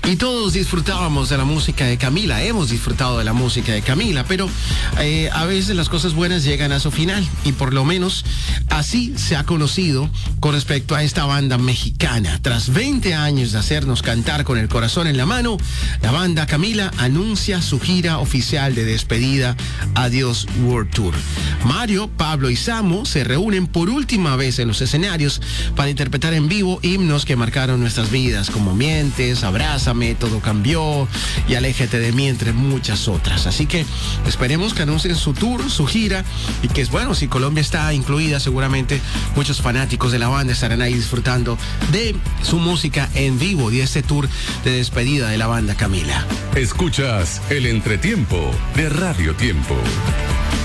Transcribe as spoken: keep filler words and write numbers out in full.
Y todos disfrutábamos de la música de Camila, hemos disfrutado de la música de Camila, pero eh, a veces las cosas buenas llegan a su final y por lo menos así se ha conocido con respecto a esta banda mexicana. Tras veinte años de hacernos cantar con el corazón en la mano, la banda Camila anuncia su gira oficial de despedida Adiós World Tour. Mario, Pablo y Samo se reúnen por última vez en los escenarios para interpretar en vivo himnos que marcaron nuestras vidas, como Mientes, Abrázame, Todo Cambió y Aléjate de mí, entre muchas otras. Así que esperemos que anuncien su tour, su gira, y que es bueno, si Colombia está incluida, seguramente muchos fanáticos de la banda estarán ahí disfrutando de su música en vivo y este tour de despedida de la banda Camila. Escuchas el entretiempo de Radio Tiempo.